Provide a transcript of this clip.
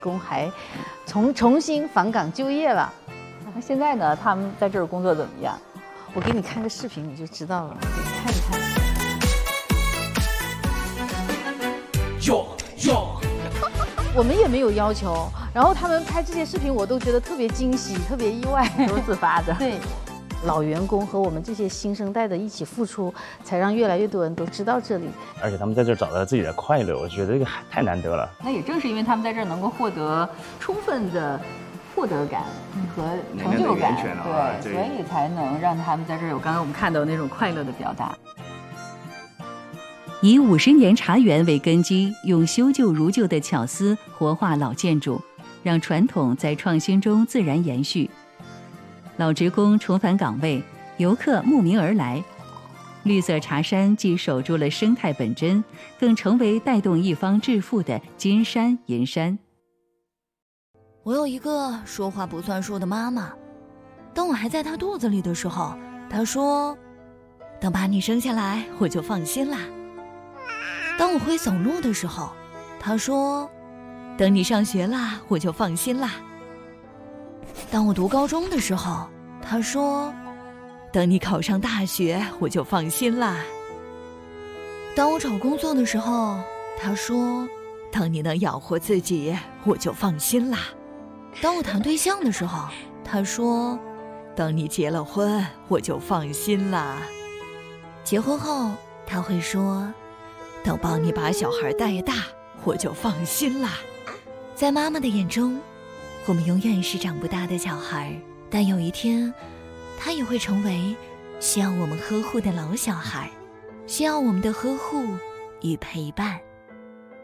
工还重新返岗就业了。 那现在呢？他们在这儿工作怎么样？ 我给你看个视频你就知道了，给你看一看。我们也没有要求，然后他们拍这些视频，我都觉得特别惊喜，特别意外， 都是自发的。 对，老员工和我们这些新生代的一起付出，才让越来越多人都知道这里。 而且他们在这儿找到自己的快乐，我觉得这个太难得了。 那也正是因为他们在这儿能够获得充分的获得感和成就感，对，所以才能让他们在这儿有刚刚我们看到那种快乐的表达。 以50年茶园为根基，用修旧如旧的巧思活化老建筑，让传统在创新中自然延续。老职工重返岗位，游客慕名而来。绿色茶山既守住了生态本真，更成为带动一方致富的金山银山。 我有一个说话不算数的妈妈，当我还在她肚子里的时候，她说：“等把你生下来，我就放心啦。”当我会走路的时候，她说：“等你上学啦，我就放心啦。”当我读高中的时候，她说：“等你考上大学，我就放心啦。”当我找工作的时候，她说：“等你能养活自己，我就放心啦。”当我谈对象的时候，她说：“等你结了婚，我就放心啦。”结婚后，她会说：“等帮你把小孩带大，我就放心啦。”在妈妈的眼中，我们永远是长不大的小孩，但有一天，她也会成为需要我们呵护的老小孩，需要我们的呵护与陪伴。